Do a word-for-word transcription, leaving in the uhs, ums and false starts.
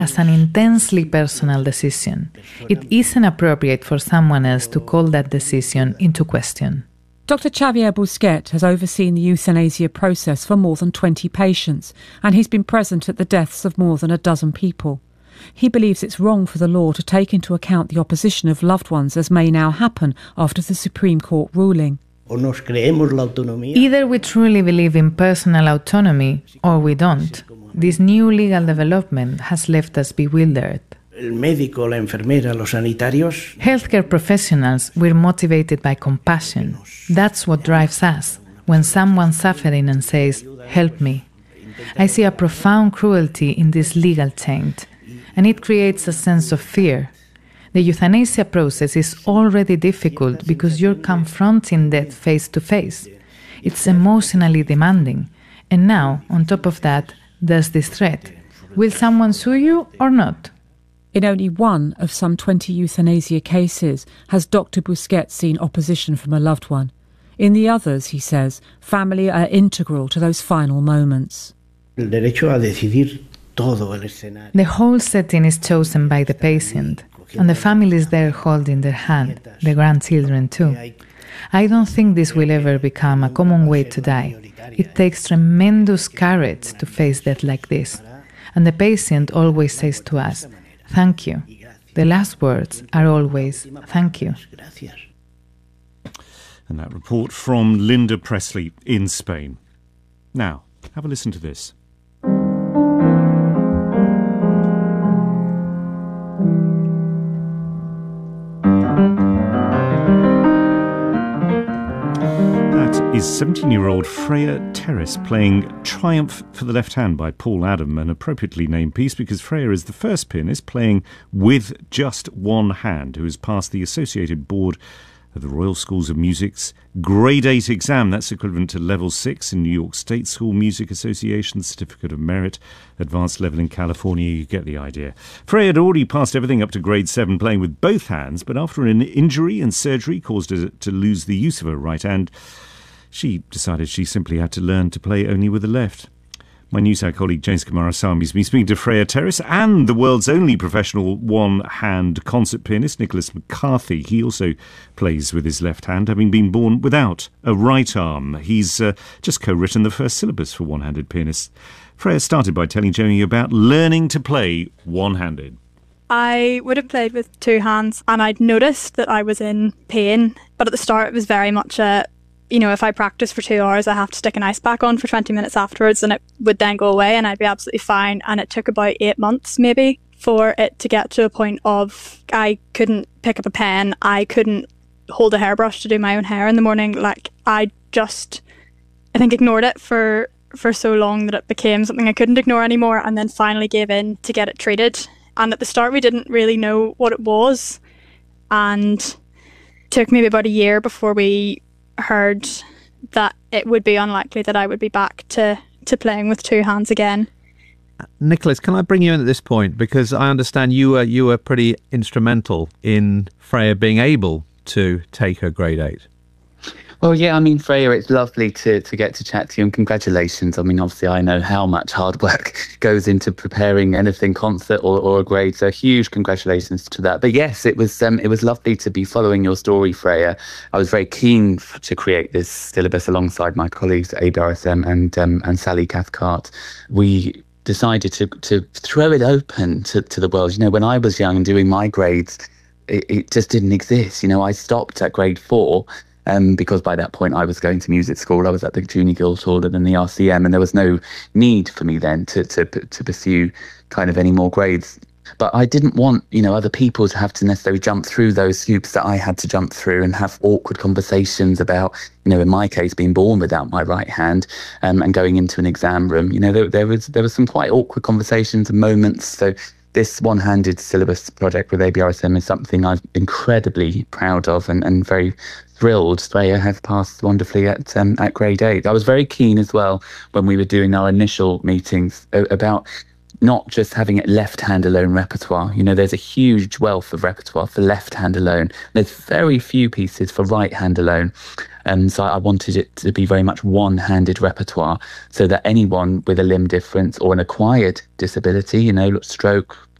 as an intensely personal decision. It isn't appropriate for someone else to call that decision into question. Doctor Xavier Busquet has overseen the euthanasia process for more than twenty patients, and he's been present at the deaths of more than a dozen people. He believes it's wrong for the law to take into account the opposition of loved ones, as may now happen after the Supreme Court ruling. Either we truly believe in personal autonomy or we don't. This new legal development has left us bewildered. Healthcare professionals were motivated by compassion. That's what drives us. When someone's suffering and says, "Help me," I see a profound cruelty in this legal taint, and it creates a sense of fear. The euthanasia process is already difficult because you're confronting death face to face. It's emotionally demanding, and now, on top of that, there's this threat. Will someone sue you or not? In only one of some twenty euthanasia cases has Doctor Busquet seen opposition from a loved one. In the others, he says, family are integral to those final moments. The whole setting is chosen by the patient, and the family is there holding their hand, the grandchildren too. I don't think this will ever become a common way to die. It takes tremendous courage to face death like this. And the patient always says to us, "Thank you." The last words are always, "Thank you." And that report from Linda Presley in Spain. Now, have a listen to this. Is seventeen-year-old Freya Terrace playing Triumph for the Left Hand by Paul Adam, an appropriately named piece because Freya is the first pianist playing with just one hand who has passed the Associated Board of the Royal Schools of Music's Grade eight exam. That's equivalent to Level six in New York State School Music Association, Certificate of Merit, Advanced Level in California. You get the idea. Freya had already passed everything up to Grade seven playing with both hands, but after an injury and surgery caused her to lose the use of her right hand, she decided she simply had to learn to play only with the left. My NewsHour colleague James Kamarasamy has been speaking to Freya Terrace and the world's only professional one-hand concert pianist, Nicholas McCarthy. He also plays with his left hand, having been born without a right arm. He's uh, just co-written the first syllabus for one-handed pianists. Freya started by telling Jamie about learning to play one-handed. I would have played with two hands and I'd noticed that I was in pain, but at the start it was very much a you know, if I practice for two hours, I have to stick an ice pack on for twenty minutes afterwards and it would then go away and I'd be absolutely fine. And it took about eight months maybe for it to get to a point of I couldn't pick up a pen. I couldn't hold a hairbrush to do my own hair in the morning. Like I just, I think ignored it for, for so long that it became something I couldn't ignore anymore and then finally gave in to get it treated. And at the start, we didn't really know what it was. And it took maybe about a year before we heard that it would be unlikely that I would be back to, to playing with two hands again. Nicholas, can I bring you in at this point? Because I understand you were, you were pretty instrumental in Freya being able to take her grade eight. Well, yeah, I mean, Freya, it's lovely to, to get to chat to you and congratulations. I mean, obviously, I know how much hard work goes into preparing anything concert or, or a grade, so huge congratulations to that. But yes, it was um, it was lovely to be following your story, Freya. I was very keen f- to create this syllabus alongside my colleagues at A B R S M and um, and Sally Cathcart. We decided to to throw it open to, to the world. You know, when I was young and doing my grades, it, it just didn't exist. You know, I stopped at grade four. Um, because by that point I was going to music school. I was at the Junior Guildhall and then the R C M, and there was no need for me then to, to to pursue kind of any more grades. But I didn't want, you know, other people to have to necessarily jump through those hoops that I had to jump through and have awkward conversations about, you know, in my case, being born without my right hand um, and going into an exam room. You know, there, there was there was some quite awkward conversations and moments. So this one-handed syllabus project with A B R S M is something I'm incredibly proud of and, and very thrilled. Freya has passed wonderfully at um, at grade eight. I was very keen as well when we were doing our initial meetings about not just having it left hand alone repertoire. You know, there's a huge wealth of repertoire for left hand alone. There's very few pieces for right hand alone. And so I wanted it to be very much one-handed repertoire, so that anyone with a limb difference or an acquired disability, you know, stroke,